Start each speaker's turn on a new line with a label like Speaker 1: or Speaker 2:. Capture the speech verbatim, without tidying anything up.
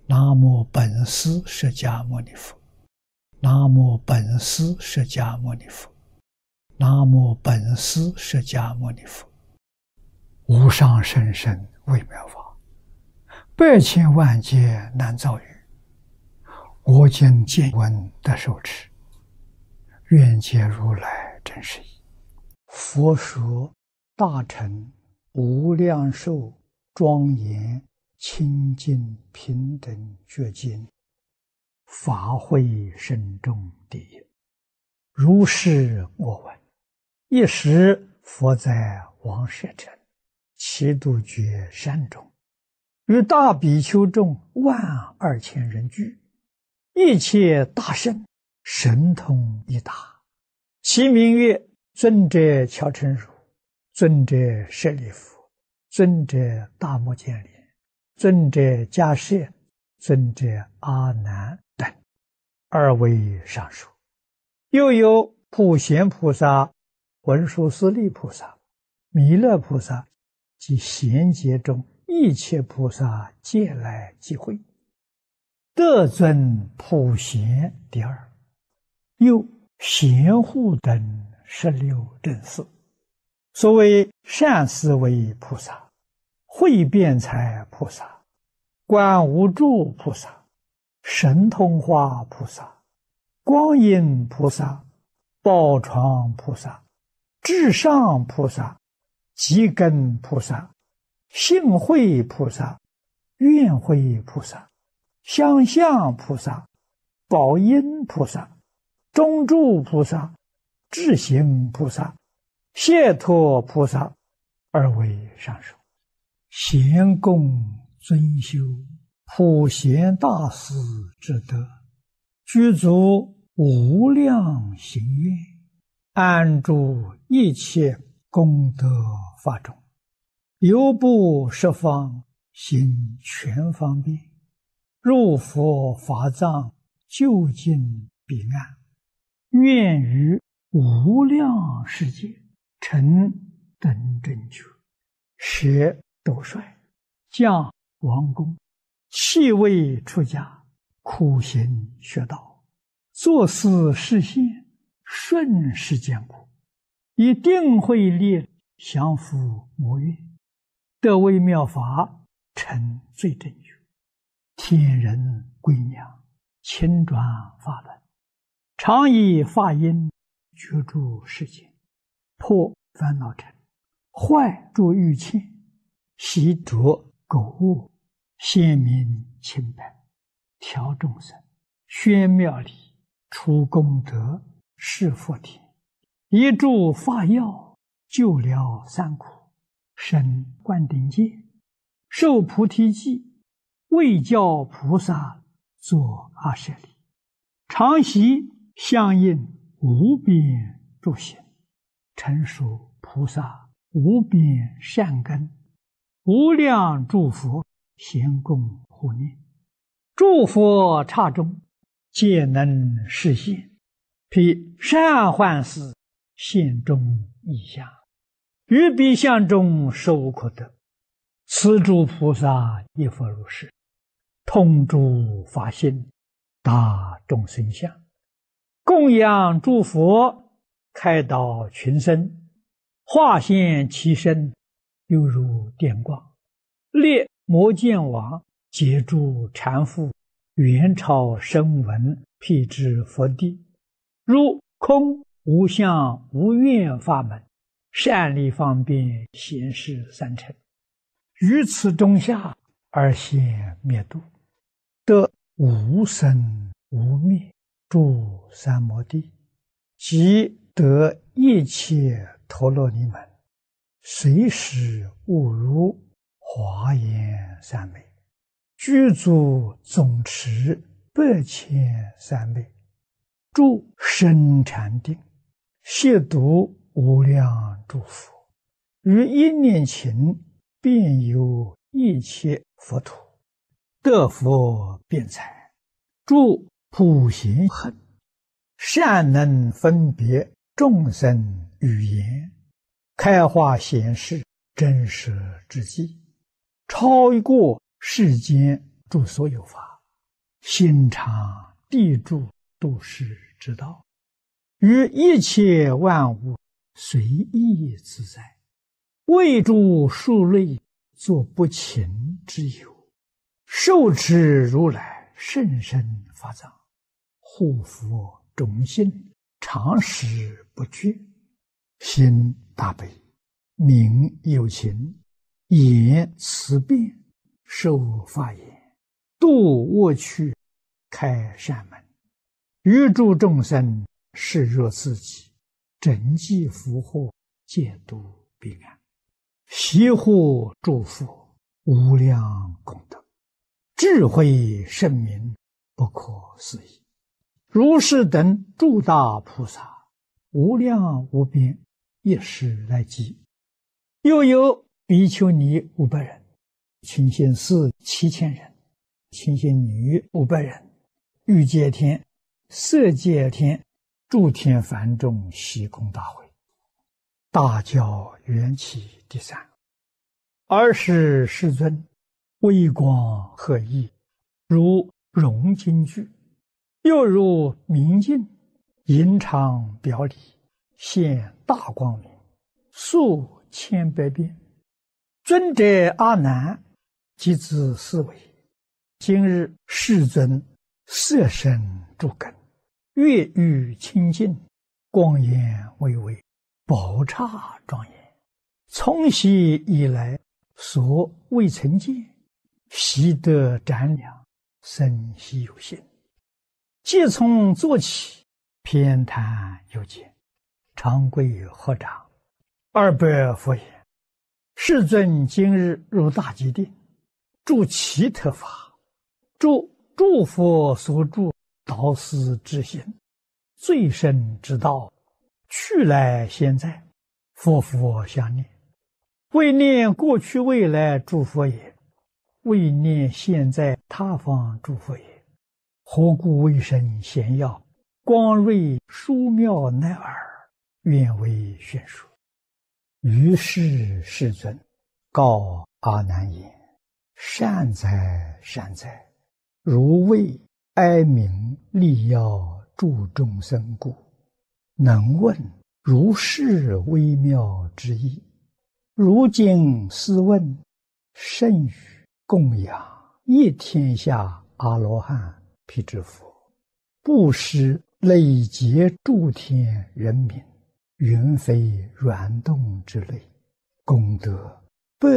Speaker 1: 南无本师释迦牟尼佛，南无本师释迦牟尼佛，南无本师释迦牟尼佛。无上甚深微妙法，百千万劫难遭遇。我今见闻得受持，愿解如来真实义。佛说大乘无量寿庄严清净平等觉经，法会深重第一。如是我闻。一时佛在王舍城祇度觉山中，与大比丘众万二千人聚，一切大圣神通一达，其名曰尊者乔陈如、尊者舍利弗、尊者大目犍连、尊者迦叶、尊者阿难等，二位上述。又有普贤菩萨、文殊师利菩萨、弥勒菩萨及贤劫中一切菩萨皆来集会，得尊普贤第二。又贤护等十六正士，所谓善思维菩萨、慧辩才菩萨、观无住菩萨、神通化菩萨、光阴菩萨、宝床菩萨、至上菩萨、极根菩萨、性慧菩萨、愿慧菩萨、相向菩萨、宝音菩萨、中住菩萨、智行菩萨、解脱菩萨，二位上首。贤供尊修普贤大士之德，具足无量行愿，安住一切功德法中，犹不十方行全方便，入佛法藏究竟彼岸，愿于无量世界成等正觉，舍斗率，降王宫，弃位出家，苦行学道，作思实现，顺世间苦，以定慧力降伏魔怨，得微妙法，成最正觉，天人归娘，亲转法轮，常以法音觉住世间，破烦恼尘，坏诸欲欠，习着垢恶，显明清白，调众生，宣妙理，除功德，示佛田，一助法药，救了三苦，生灌顶戒，受菩提记，为教菩萨作阿舍利，常习相应无边诸行，成熟菩萨无边善根，无量诸佛咸供护念，诸佛刹中皆能实现，披善幻事现中异相，于彼相中实无可得。此诸菩萨亦复如是，通诸法性，达众生相，供养诸佛，开导群生，化现其身，犹如电光，列摩犍王，解诸缠缚，元超声闻，辟支佛地，如空无相无愿法门，善利方便显示三乘，于此中下而现灭度，得无生无灭诸三摩地，即得一切陀罗尼门，随时悟如华严三昧，具足总持百千三昧，住深禅定，亵渎无量诸佛，于一念勤遍游一切佛土，得佛辩才，住普贤行，善能分别众生语言，开化显示真实之际，超过世间诸所有法， 心常地住度世之道，于一切万物随意自在，为诸数类作不勤之有，受持如来甚深法藏，护佛众信，常时不绝，心大悲，名有情，言慈辩，受法言，度恶趣，开善门，于诸众生视若自己，整济福祸，戒度彼岸，悉护诸佛，无量功德，智慧圣明，不可思议。如是等诸大菩萨，无量无边，一时来集。又有比丘尼五百人，清心寺七千人，清心女五百人，欲界天、色界天、诸天梵众悉空大会。大教缘起第三。尔时世尊微光赫熠，如融金具，又如明镜，银常表里，现大光明，数千百变。尊者阿难即自思维，今日世尊色身诸根，月欲清净，光颜巍巍，宝刹庄严，从昔以来所未曾见，习得瞻量，生希有心。即从坐起，偏袒有见，长跪合掌，二百佛言：世尊今日入大吉定，住其特法，住诸佛所住导师之心，最深之道，去来现在，佛佛相念，为念过去未来诸佛也，为念现在他方诸佛也。何故为生显耀，光瑞殊妙乃尔，愿为宣说。于是世尊告阿难言：善哉善哉，如为哀鸣利要助众生故，能问如是微妙之意。如今思问，甚于供养一天下阿罗汉辟支佛，布施累劫诸天人民，云非软动之类，功德